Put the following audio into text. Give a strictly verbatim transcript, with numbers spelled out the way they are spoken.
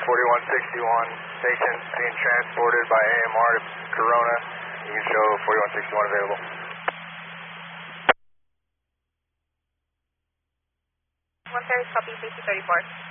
forty-one sixty-one, patients being transported by A M R to Corona. You can show forty-one sixty-one available. one thirty, copy, safety thirty-four.